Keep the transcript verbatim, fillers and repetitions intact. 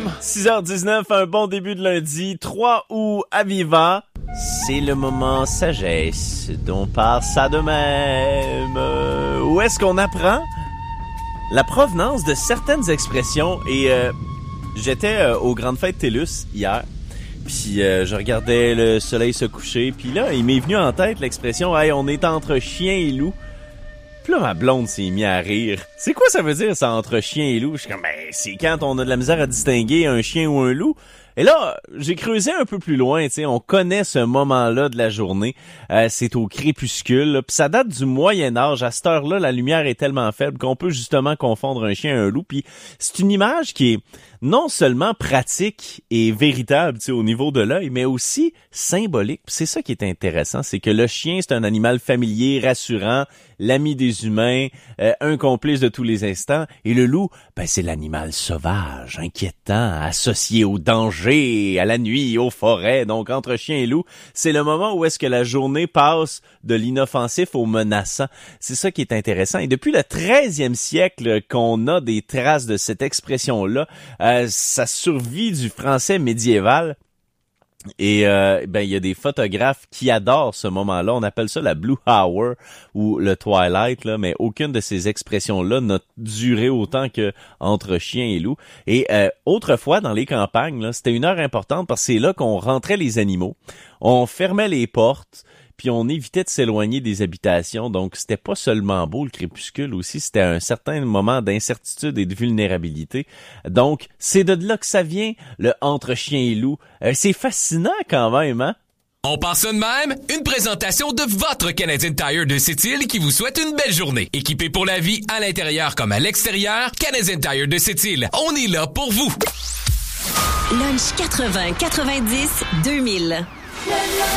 six heures dix-neuf, un bon début de lundi, trois août à Viva. C'est le moment sagesse dont part ça de même. Euh, où est-ce qu'on apprend la provenance de certaines expressions? Et euh, j'étais euh, aux grandes fêtes TELUS hier, puis euh, je regardais le soleil se coucher, puis là, il m'est venu en tête l'expression « Hey, on est entre chien et loup ». Puis là, ma blonde s'est mise à rire. C'est quoi ça veut dire, ça, entre chien et loup? Je suis comme, ben, c'est quand on a de la misère à distinguer un chien ou un loup. Et là, j'ai creusé un peu plus loin, tu sais, on connaît ce moment-là de la journée. Euh, c'est au crépuscule, puis ça date du Moyen Âge. À cette heure-là, la lumière est tellement faible qu'on peut justement confondre un chien et un loup. Puis c'est une image qui est non seulement pratique et véritable, tu sais, au niveau de l'œil, mais aussi symbolique. Puis c'est ça qui est intéressant, c'est que le chien, c'est un animal familier, rassurant, l'ami des humains, euh, un complice de tous les instants. Et le loup, ben c'est l'animal sauvage, inquiétant, associé au danger, à la nuit, aux forêts. Donc entre chien et loup, c'est le moment où est-ce que la journée passe de l'inoffensif au menaçant. C'est ça qui est intéressant. Et depuis le treizième siècle qu'on a des traces de cette expression-là, euh, ça survit du français médiéval. Et euh, ben il y a des photographes qui adorent ce moment-là. On appelle ça la Blue Hour ou le Twilight, là, mais aucune de ces expressions-là n'a duré autant que entre chien et loup. Et euh, autrefois, dans les campagnes, là, c'était une heure importante parce que c'est là qu'on rentrait les animaux. On fermait les portes, puis on évitait de s'éloigner des habitations. Donc, c'était pas seulement beau, le crépuscule aussi, c'était un certain moment d'incertitude et de vulnérabilité. Donc, c'est de là que ça vient, le entre chien et loup. Euh, c'est fascinant quand même, hein? On passe ça de même, une présentation de votre Canadian Tire de Sept-Îles qui vous souhaite une belle journée. Équipé pour la vie, à l'intérieur comme à l'extérieur, Canadian Tire de Sept-Îles, on est là pour vous. Lunch quatre-vingts quatre-vingt-dix deux mille.